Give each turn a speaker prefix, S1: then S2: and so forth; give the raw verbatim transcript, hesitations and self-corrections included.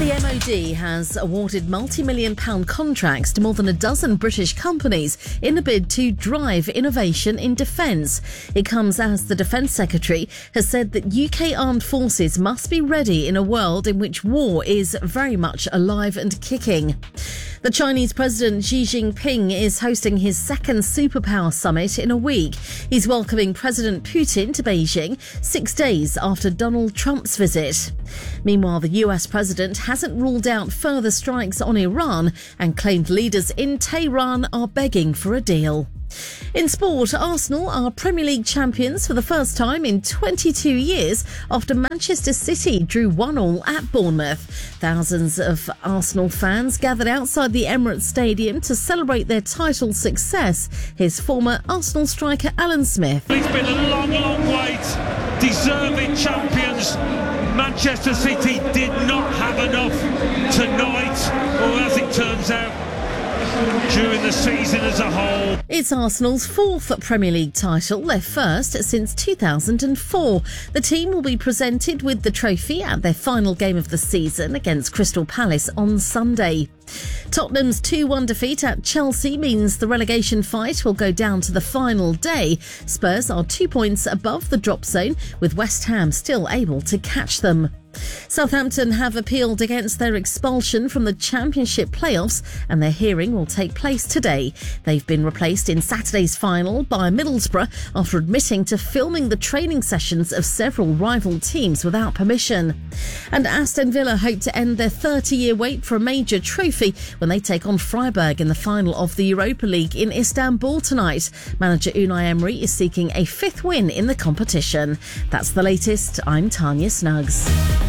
S1: The M O D has awarded multi-million pound contracts to more than a dozen British companies in a bid to drive innovation in defence. It comes as the Defence Secretary has said that U K armed forces must be ready in a world in which war is very much alive and kicking. The Chinese President Xi Jinping is hosting his second superpower summit in a week. He's welcoming President Putin to Beijing six days after Donald Trump's visit. Meanwhile, the U S president hasn't ruled out further strikes on Iran and claimed leaders in Tehran are begging for a deal. In sport, Arsenal are Premier League champions for the first time in twenty-two years after Manchester City drew one all at Bournemouth. Thousands of Arsenal fans gathered outside the Emirates Stadium to celebrate their title success. Here's former Arsenal striker Alan Smith.
S2: It's been a long, long wait. Deserving champions. Manchester City did not have enough tonight, or as it turns out, during the season as a whole.
S1: It's Arsenal's fourth Premier League title, their first since two thousand four. The team will be presented with the trophy at their final game of the season against Crystal Palace on Sunday. Tottenham's two one defeat at Chelsea means the relegation fight will go down to the final day. Spurs are two points above the drop zone, with West Ham still able to catch them. Southampton have appealed against their expulsion from the Championship playoffs, and their hearing will take place today. They've been replaced in Saturday's final by Middlesbrough after admitting to filming the training sessions of several rival teams without permission. And Aston Villa hope to end their thirty-year wait for a major trophy when they take on Freiburg in the final of the Europa League in Istanbul tonight. Manager Unai Emery is seeking a fifth win in the competition. That's the latest. I'm Tanya Snuggs.